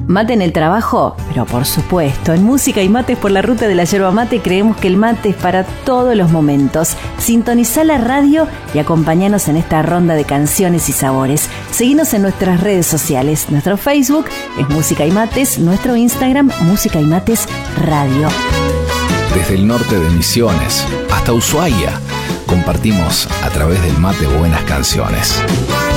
¿Mate en el trabajo? Pero por supuesto, en Música y Mates por la Ruta de la Yerba Mate creemos que el mate es para todos los momentos. Sintonizá la radio y acompáñanos en esta ronda de canciones y sabores. Seguinos en nuestras redes sociales. Nuestro Facebook es Música y Mates, nuestro Instagram Música y Mates Radio. Desde el norte de Misiones hasta Ushuaia, compartimos a través del mate buenas canciones.